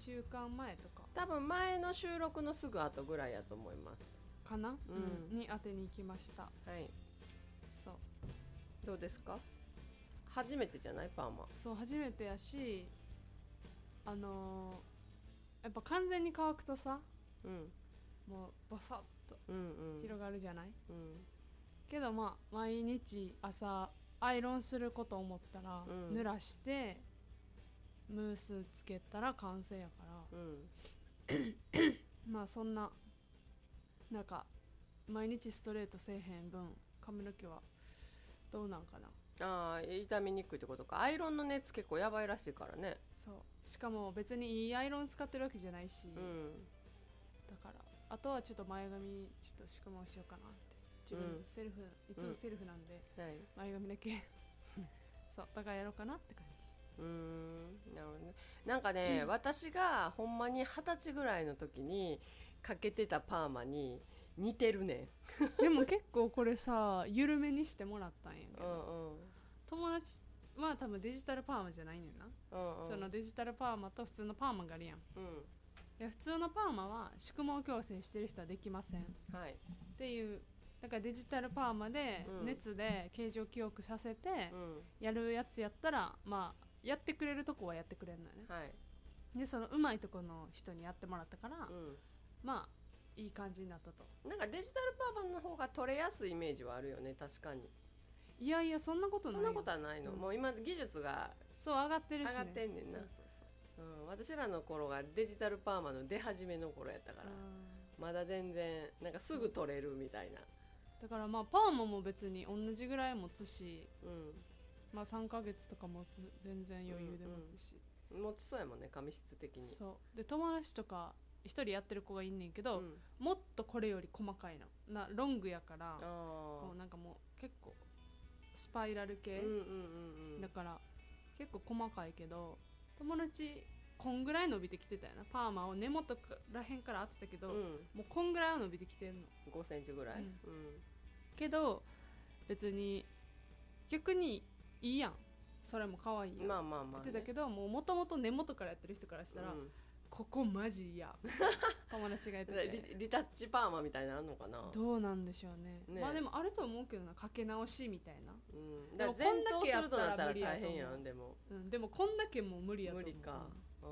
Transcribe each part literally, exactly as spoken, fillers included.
しゅうかんまえとか多分前の収録のすぐ後ぐらいやと思いますかな、 うんうん、に当てに行きました。 はいそうどうですか？初めてじゃないパーマ？ そう初めてやし、あのー、やっぱ完全に乾くとさ、 うん、 もうボサッとうんうん広がるじゃない、 うん、 けどまあ毎日朝アイロンすること思ったら、 うん、 濡らしてムースつけたら完成やから、 うん、 まあそんななんか毎日ストレートせえへん分髪の毛はどうなんかな。 ああ傷みにくいってことか。アイロンの熱結構やばいらしいからね。 そうしかも別にいいアイロン使ってるわけじゃないし、 うん、 だからあとはちょっと前髪ちょっと宿毛しようかなって自分、 うん、 セルフいつもセルフなんで、 うん、はい、 前髪だけそうだからやろうかなって感じ。 うーんなるほどね。なんかね、うん、私がほんまに二十歳ぐらいの時にかけてたパーマに似てるねんでも結構これさ緩めにしてもらったんやけど、 うん、うん、 友達は多分デジタルパーマじゃないねんな、 うんうん、 そのデジタルパーマと普通のパーマがあるやん、 うん、 で普通のパーマは宿毛矯正してる人はできません、 はい、 っていうだからデジタルパーマで熱で形状記憶させてやるやつやったら、まあやってくれるとこはやってくれるのよね、 はい、 でその上手いとこの人にやってもらったから、 うん、 まあいい感じになったと。 なんかデジタルパーマの方が取れやすいイメージはあるよね。確かに。 いやいやそんなことないよ。 そんなことはないの、うん、もう今技術がそう上がってるし、ね、 上がってんねんな。 そうそうそう、 うん、私らの頃がデジタルパーマの出始めの頃やったから、まだ全然なんかすぐ取れるみたいな。 だからまあパーマも別に同じぐらい持つし、うん、まあさんかげつとか持つ、全然余裕で持つし、 うんうん、持ちそうやもんね髪質的に。 そうで友達とか一人やってる子がいんねんけど、うん、もっとこれより細かいのな、ロングやからこうなんかもう結構スパイラル系、うんうんうんうん、だから結構細かいけど友達こんぐらい伸びてきてたよな。パーマを根元らへんから当てたけど、うん、もうこんぐらいは伸びてきてんの、 ごセンチぐらい、うんうん、 けど別に逆にいいやん、それも可愛いやん、 まあまあまあ、ね、 言ってたけどもともと根元からやってる人からしたら、うん、ここマジ嫌友達がやっててリ, リタッチパーマみたいなのあんのかな。 どうなんでしょう ね, ねまあでもあると思うけどな、かけ直しみたいな、 うん、だから前頭するとなったら大変やん。でも、 うん、でもこんだけもう無理やと思う。 無理か、うん、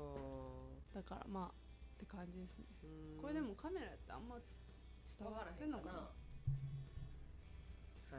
だからまあって感じですね。これでもカメラやってあんま伝わってんのかな。はい、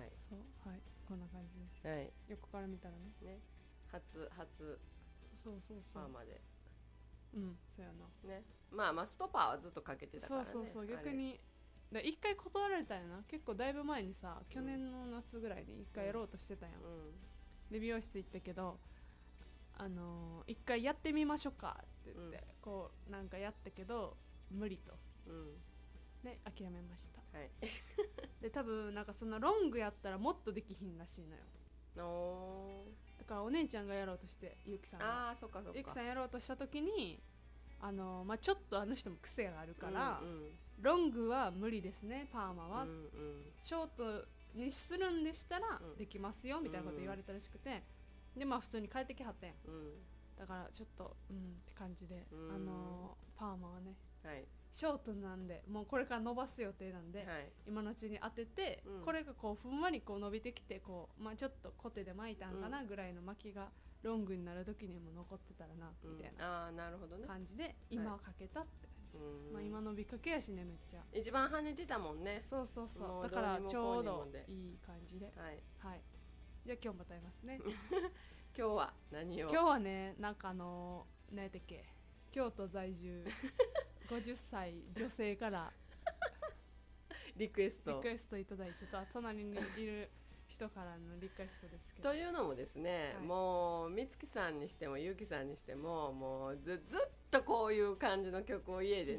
そう、はい、こんな感じです、はい、横から見たら ね, ね初初そうそうそうパーマで、 うんそうやな、 ね、まあまあストパーはずっとかけてたからね。 そうそうそう、逆に一回断られたんやな。結構だいぶ前にさ、去年の夏ぐらいに一回やろうとしてたやん、うん、で美容室行ったけど、あのー、一回やってみましょうかって言って、うん、こうなんかやったけど無理と、うん、で諦めました、はい、で多分なんかそのロングやったらもっとできひんらしいのよ。おだからお姉ちゃんがやろうとして、ゆきさんが、 あそっかそっか、 ゆきさんやろうとした時にあの、まあ、ちょっとあの人も癖があるから、うんうん、ロングは無理ですねパーマは、うんうん、ショートにするんでしたらできますよ、うん、みたいなこと言われたらしくて、でまあ普通に帰ってきはったやん、うん、だからちょっとうんって感じで、うん、あのパーマはね、はい、ショートなんでもうこれから伸ばす予定なんで、はい、今のうちに当てて、うん、これがこうふんわりこう伸びてきてこう、まあ、ちょっとコテで巻いたんかなぐらいの巻きがロングになる時にも残ってたらな、うん、みたいな感じで今はかけたって感じ、はい、まあ、今伸びかけやしね、めっちゃ一番跳ねてたもんね。 そうそうそう、だからちょうどいい感じで、はい、はい、じゃあ今日も歌いますね今日は何を？ 今日はね、なんかあの何やったっけ、京都在住ごじゅっさい女性からリクエストリクエストいただいてと、隣にいる人からのリクエストですけどというのもですね、はい、もう美月さんにしてもゆうきさんにしてももう ず, ずっとこういう感じの曲を家でね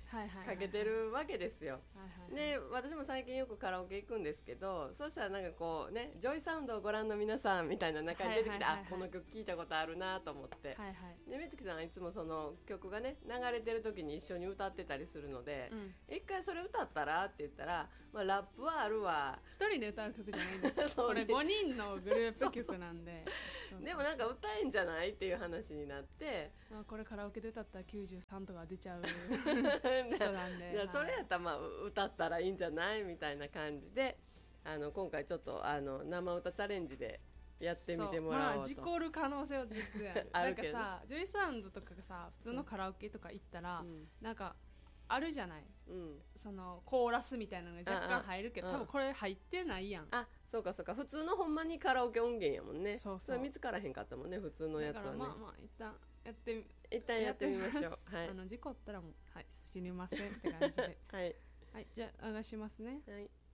かけてるわけですよ。 はいはいはい、 で私も最近よくカラオケ行くんですけど、そうしたらなんかこうねジョイサウンドをご覧の皆さんみたいな中に出てきて、はいはいはいはい、あこの曲聴いたことあるなと思って、はいはい、で美月さんはいつもその曲がね流れてる時に一緒に歌ってたりするので、うん、一回それ歌ったらって言ったら、まあ、ラップはあるわ、 一人で歌う曲じゃないんですこれごにんのグループ曲なんでそうそうそうでもなんか歌えんじゃないっていう話になって、 まあ、これカラオケで歌ったらきゅうじゅうさんとか出ちゃう人なんでそれやったらまあ歌ったらいいんじゃないみたいな感じで、あの今回ちょっとあの生歌チャレンジでやってみてもらおうと。まあ事故る可能性は全然あるなんかさジョイサウンドとかがさ普通のカラオケとか行ったら、うん、なんかあるじゃない、うん、そのコーラスみたいなのが若干入るけど、多分これ入ってないやん。 あそうかそうか、普通のほんまにカラオケ音源やもんね。そうそう、それ見つからへんかったもんね普通のやつはね。だからまあまあ一旦やってみ一旦やってみましょう。はい、 あの事故ったらもうはい知りませんって感じではい、 はい、じゃあ流しますね。 はい。